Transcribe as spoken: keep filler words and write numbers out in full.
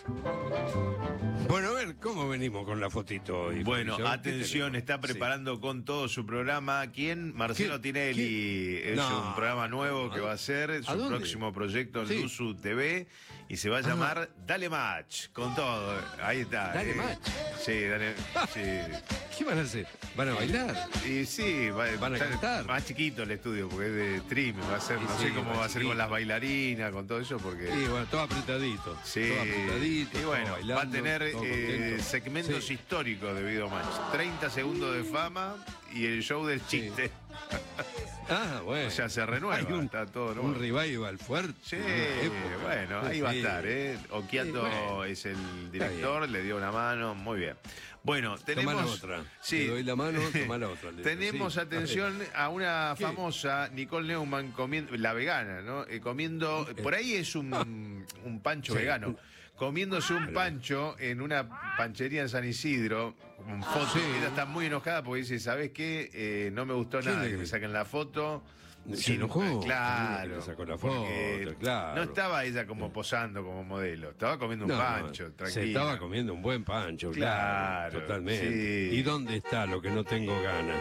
Bueno, a ver, ¿cómo venimos con la fotito hoy? Bueno, Fabricio? atención, está preparando sí. con todo su programa. ¿Quién? Marcelo ¿Qué? Tinelli. ¿Qué? Es No. un programa nuevo que va a hacer, su dónde? próximo proyecto en Sí. Luzu T V, y se va a llamar ah. Dale Match, con todo. Ahí está. Dale eh. Match. Sí, dale. Sí. ¿Qué van a hacer? ¿Van a bailar? Y sí, va, ¿Van a cantar? Más chiquito el estudio, porque es de streaming. Va a ser, Sí, no sí, sé cómo va a ser chiquito. con las bailarinas, con todo eso, porque. Sí, bueno, todo apretadito. Sí, todo apretadito. y bueno, bailando, va a tener eh, segmentos segmentos sí. históricos de Video Match. treinta segundos de fama y el show del chiste. Sí. Ah, bueno. O sea, se renueva, un, está todo nuevo. Un revival fuerte. Sí, bueno, ahí va a estar, ¿eh? Oquiato sí, bueno. es el director, le dio una mano, muy bien. Bueno, tenemos... Tomá la otra. Sí. Le doy la mano, tomá la otra. Tenemos, sí. atención, a una ¿Qué? famosa, Nicole Neumann, comiendo, la vegana, ¿no? Eh, comiendo, por ahí es un, un pancho sí. vegano. Comiéndose un pancho en una panchería en San Isidro, con foto. Sí. Ella está muy enojada porque dice, ¿sabes qué? Eh, no me gustó nada le... que me saquen la foto. Se enojó. Claro. Le sacó la foto, claro. No estaba ella como posando como modelo, estaba comiendo un no, pancho, tranquilo. Se estaba comiendo un buen pancho, claro. claro totalmente. Sí. ¿Y dónde está lo que no tengo ganas?